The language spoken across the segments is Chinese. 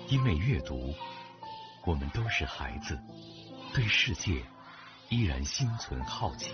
因为阅读，我们都是孩子，对世界依然心存好奇。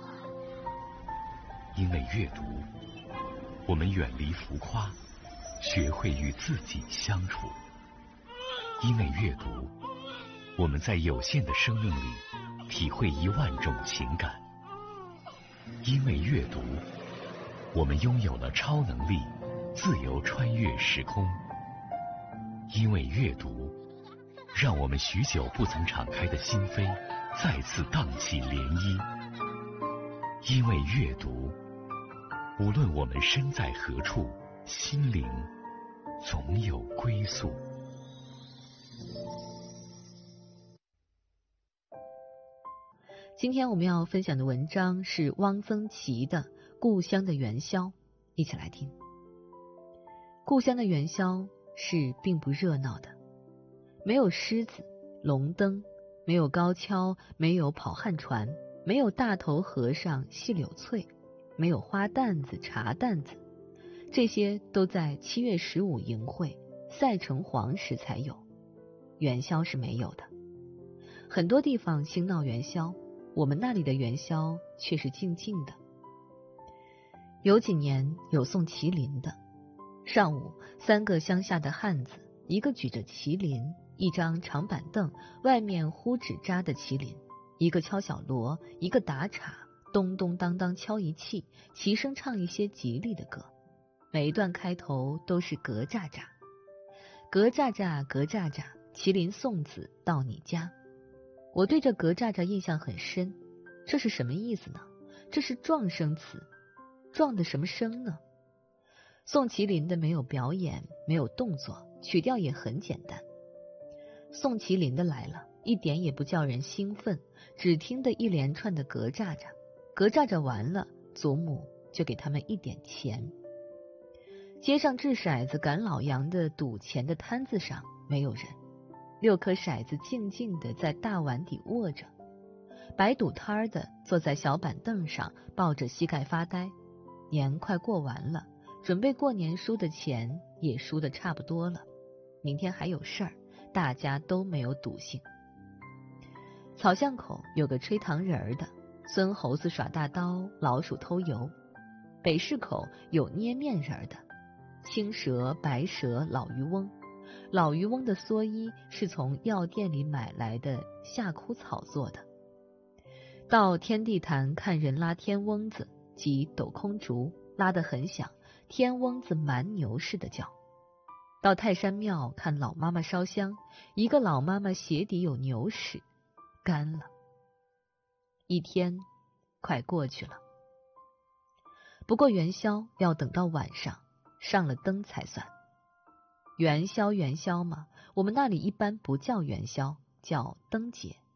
因为阅读，我们远离浮夸，学会与自己相处。因为阅读，我们在有限的生命里体会10000种情感。因为阅读，我们拥有了超能力，自由穿越时空。因为阅读，让我们许久不曾敞开的心扉再次荡起涟漪。因为阅读，无论我们身在何处，心灵总有归宿。 今天我们要分享的文章是汪曾祺的《故乡的元宵》，一起来听。故乡的元宵是并不热闹的，没有狮子、龙灯，没有高跷，没有跑旱船，没有大头和尚戏柳翠，没有花担子、茶担子，这些都在7月15迎会、赛城隍时才有，元宵是没有的。很多地方兴闹元宵，我们那里的元宵却是静静的。有几年有送麒麟的，上午3个乡下的汉子，一个举着麒麟，一张长板凳，外面糊纸扎的麒麟，一个敲小锣，一个打镲，咚咚当当敲一气，齐声唱一些吉利的歌。每一段开头都是格栅栅，格栅栅格栅栅，麒麟送子到你家。我对这格栅栅印象很深，这是什么意思呢？这是状声词，状的什么声呢？送麒麟的没有表演，没有动作，曲调也很简单。送麒麟的来了，一点也不叫人兴奋，只听得一连串的格栅栅，格栅栅完了，祖母就给他们一点钱。街上掷骰子赶老杨的赌钱的摊子上没有人，6颗骰子静静地在大碗底握着，摆赌摊的坐在小板凳上抱着膝盖发呆。年快过完了，准备过年输的钱也输得差不多了，明天还有事儿，大家都没有赌性。草巷口有个吹糖人的，孙猴子耍大刀，老鼠偷油。北市口有捏面人的，青蛇、白蛇、老渔翁。老渔翁的蓑衣是从药店里买来的夏枯草做的。到天地坛看人拉天翁子及斗空竹，拉得很响，天翁子蛮牛似的叫。到泰山庙看老妈妈烧香，一个老妈妈鞋底有牛屎，干了。一天快过去了，不过元宵要等到晚上上了灯才算。元宵元宵嘛，我们那里一般不叫元宵，叫灯节。